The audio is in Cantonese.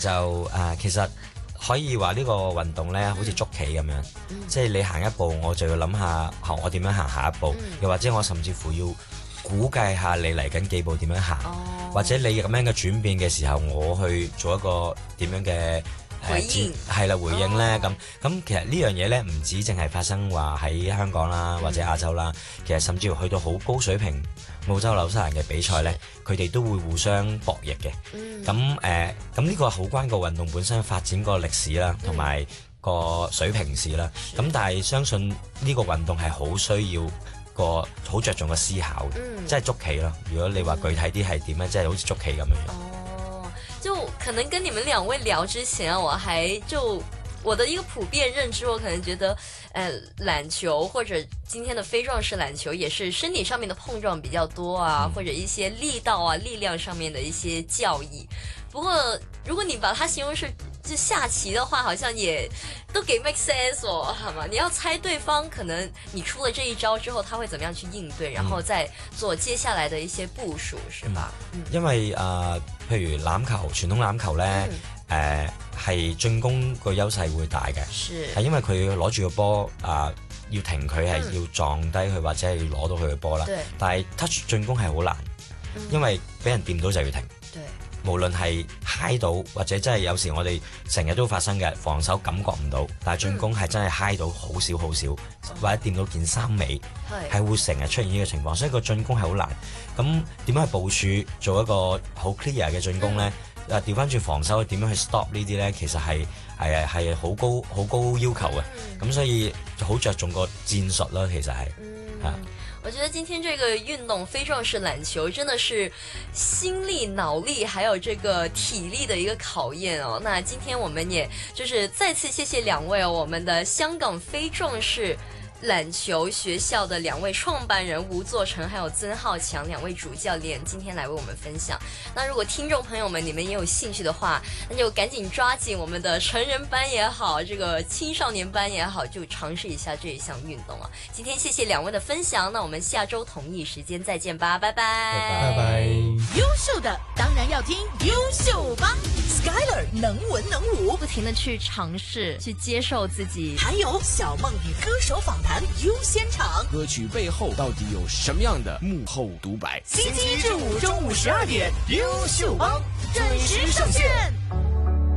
就其實可以話呢個運動咧，好似捉棋咁樣，即係你行一步，我就要諗下我點樣行下一步，又或者我甚至乎要估計下你嚟緊幾步點樣行，或者你咁樣嘅轉變嘅時候，我去做一個點樣嘅回應係啦，回應咧咁。其實呢樣嘢咧，唔止淨係發生話喺香港啦，或者亞洲啦，其實甚至乎去到好高水平澳洲紐西蘭嘅比賽咧，佢哋都會互相博弈嘅。咁呢個好關個運動本身發展個歷史啦，同埋個水平事啦。咁但係相信呢個運動係好需要個好着重嘅思考嘅，即係捉棋咯。如果你話具體啲係點咧，即係好似捉棋咁樣。 就可能跟你們兩位聊之前啊，我的一個普遍認知，我可能覺得，欖球或者今天的非壯士欖球也是身體上面的碰撞比較多啊，或者一些力道啊、力量上面的一些較異。不過如果你把它形容是就下棋的話，好像也都幾 make sense 哦，係嘛？你要猜對方，可能你出了這一招之後，他會怎麼樣去應對，然後再做接下來的一些部署，是吧？因為譬如欖球，傳統欖球咧，係進攻個優勢會大嘅，係因為佢攞住個波要停佢係要撞低佢或者係要攞到佢嘅波啦。但係 touch 進攻係好難，因為俾人掂到就要停。無論係嗨到或者真係有時我哋成日都發生嘅，防守感覺唔到，但係進攻係真係嗨到好少好少，或者掂到件衫尾，係會成日出現呢個情況，所以個進攻係好難。咁點樣去部署做一個好 clear 嘅進攻呢？調翻轉防守點樣去 stop 呢啲呢？其實係好高要求嘅。咁所以好着重個戰術啦，其實係我覺得今天這個運動非壯士欖球真的是心力、腦力還有這個體力的一個考驗哦。那今天我們也就是再次謝謝兩位哦，我們的香港非壯士欖球學校的兩位創辦人吳作成還有曾浩強兩位主教練今天來為我們分享。那如果聽眾朋友們你們也有興趣的話，那就趕緊抓緊我們的成人班也好，這個青少年班也好，就嘗試一下這一項運動啊。今天謝謝兩位的分享，那我們下周同一時間再見吧，拜拜。 拜拜。 優秀的當然要聽優秀幫 Skyler 能文能武， 不停地去嘗試去接受自己， 還有小夢與歌手訪談優先場， 歌曲背後到底有什麼樣的幕後獨白？ 星期一至五中午12點，優秀幫準時上線。